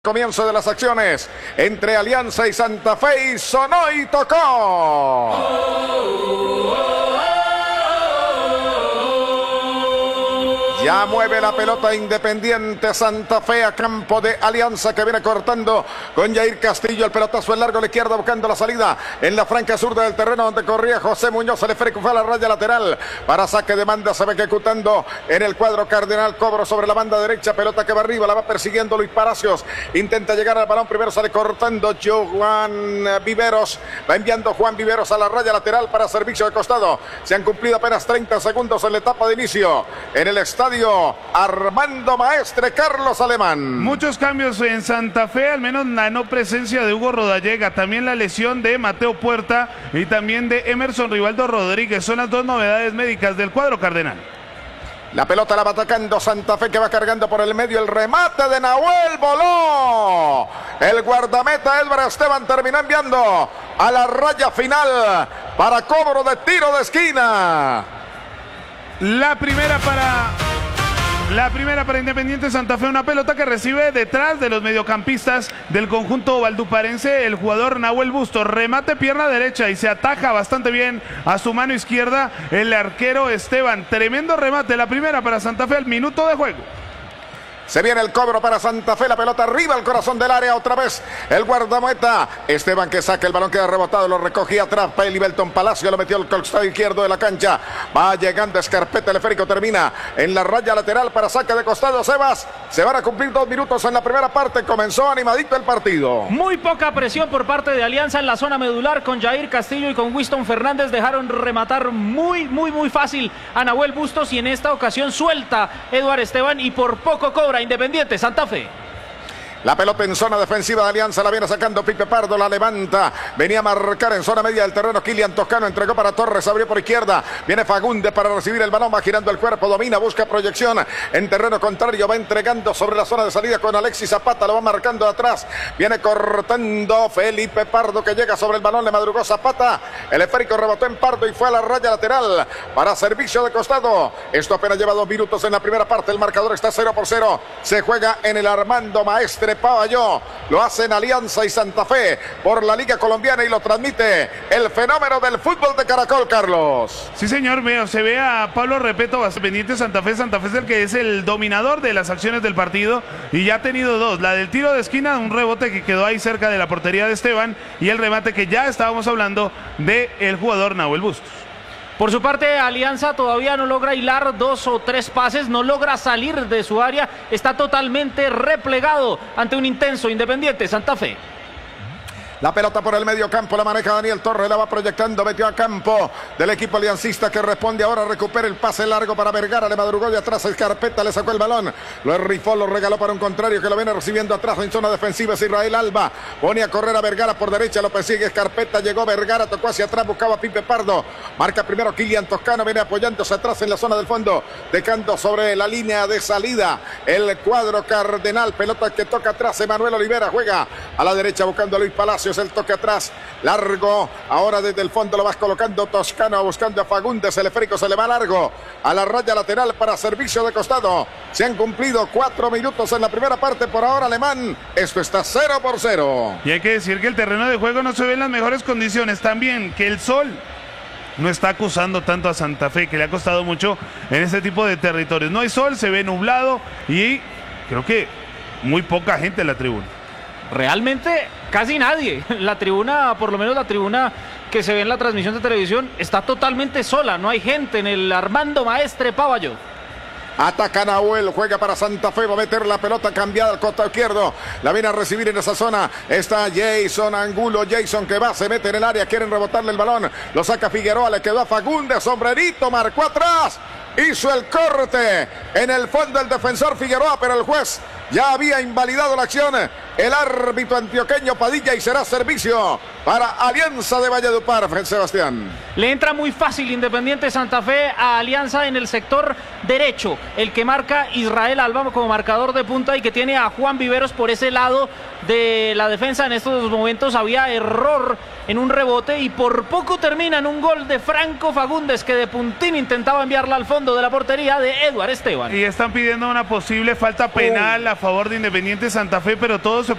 Comienzo de las acciones entre Alianza y Santa Fe y sonó y tocó. Ya mueve la pelota Independiente Santa Fe a campo de Alianza, que viene cortando con Jair Castillo. El pelotazo en largo a la izquierda buscando la salida en la franca sur del terreno donde corría José Muñoz. El esférico fue a la raya lateral para saque de banda. Se va ejecutando en el cuadro cardenal. Cobro sobre la banda derecha. Pelota que va arriba. La va persiguiendo Luis Palacios. Intenta llegar al balón. Primero sale cortando Juan Viveros. Va enviando Juan Viveros a la raya lateral para servicio de costado. Se han cumplido apenas 30 segundos en la etapa de inicio en el estadio Armando Maestre Carlos Alemán. Muchos cambios en Santa Fe, al menos la no presencia de Hugo Rodallega, también la lesión de Mateo Puerta y también de Emerson Rivaldo Rodríguez. Son las dos novedades médicas del cuadro cardenal. La pelota la va atacando Santa Fe, que va cargando por el medio. El remate de Nahuel voló. El guardameta Edward Esteban terminó enviando a la raya final para cobro de tiro de esquina. La primera para Independiente Santa Fe, una pelota que recibe detrás de los mediocampistas del conjunto valduparense el jugador Nahuel Bustos. Remate pierna derecha y se ataja bastante bien a su mano izquierda el arquero Esteban. Tremendo remate, la primera para Santa Fe al minuto de juego. Se viene el cobro para Santa Fe, la pelota arriba al corazón del área, otra vez el guardameta Esteban, que saca el balón, queda rebotado, lo recogía atrás Pelibelton Palacio, lo metió al costado izquierdo de la cancha, va llegando Escarpeta, el esférico termina en la raya lateral para saque de costado. Sebas, se van a cumplir 2 minutos en la primera parte, comenzó animadito el partido. Muy poca presión por parte de Alianza en la zona medular, con Jair Castillo y con Winston Fernández dejaron rematar muy fácil a Nahuel Bustos, y en esta ocasión suelta Edward Esteban y por poco cobra Independiente Santa Fe. La pelota en zona defensiva de Alianza, la viene sacando Pipe Pardo, la levanta, venía a marcar en zona media del terreno. Kilian Toscano entregó para Torres, abrió por izquierda, viene Fagundes para recibir el balón, va girando el cuerpo, domina, busca proyección en terreno contrario, va entregando sobre la zona de salida con Alexis Zapata, lo va marcando de atrás, viene cortando Felipe Pardo, que llega sobre el balón, le madrugó Zapata, el esférico rebotó en Pardo y fue a la raya lateral para servicio de costado. Esto apenas lleva 2 minutos en la primera parte, el marcador está 0-0, se juega en el Armando Maestre Pavalló, lo hacen Alianza y Santa Fe por la Liga Colombiana y lo transmite el fenómeno del fútbol de Caracol, Carlos. Sí, señor, se ve a Pablo Repeto pendiente Santa Fe. Santa Fe es el que es el dominador de las acciones del partido y ya ha tenido 2, la del tiro de esquina, un rebote que quedó ahí cerca de la portería de Esteban, y el remate que ya estábamos hablando del jugador Nahuel Bustos. Por su parte, Alianza todavía no logra hilar 2 o 3 pases, no logra salir de su área, está totalmente replegado ante un intenso Independiente Santa Fe. La pelota por el medio campo, la maneja Daniel Torres, la va proyectando, metió a campo del equipo aliancista, que responde ahora, recupera el pase largo para Vergara, le madrugó de atrás, Escarpeta le sacó el balón, lo rifó, lo regaló para un contrario que lo viene recibiendo atrás en zona defensiva, es Israel Alba, pone a correr a Vergara por derecha, lo persigue Escarpeta, llegó Vergara, tocó hacia atrás, buscaba a Pipe Pardo, marca primero Kilian Toscano, viene apoyándose atrás en la zona del fondo, dejando sobre la línea de salida el cuadro cardenal, pelota que toca atrás, Emanuel Olivera juega a la derecha buscando a Luis Palacios, el toque atrás, largo, ahora desde el fondo lo vas colocando Toscano, buscando a Fagundes, el esférico se le va largo a la raya lateral para servicio de costado. Se han cumplido 4 minutos en la primera parte, por ahora Alemán, esto está 0-0. Y hay que decir que el terreno de juego no se ve en las mejores condiciones, también que el sol no está acusando tanto a Santa Fe, que le ha costado mucho en este tipo de territorios. No hay sol, se ve nublado y creo que muy poca gente en la tribuna. Realmente casi nadie. La tribuna, por lo menos la tribuna que se ve en la transmisión de televisión, está totalmente sola. No hay gente en el Armando Maestre Pavalló. Ataca Nahuel, juega para Santa Fe, va a meter la pelota cambiada al costado izquierdo, la viene a recibir en esa zona, está Jason Angulo, Jason que va, se mete en el área, quieren rebotarle el balón, lo saca Figueroa, le quedó a Fagundes, sombrerito, marcó atrás, hizo el corte en el fondo el defensor Figueroa, pero el juez ya había invalidado la acción, el árbitro antioqueño Padilla, y será servicio para Alianza de Valledupar, Sebastián. Le entra muy fácil Independiente Santa Fe a Alianza en el sector derecho, el que marca Israel Alba como marcador de punta y que tiene a Juan Viveros por ese lado de la defensa. En estos momentos había error en un rebote y por poco termina en un gol de Franco Fagundes, que de puntín intentaba enviarla al fondo de la portería de Edward Esteban. Y están pidiendo una posible falta penal a favor de Independiente Santa Fe, pero todo se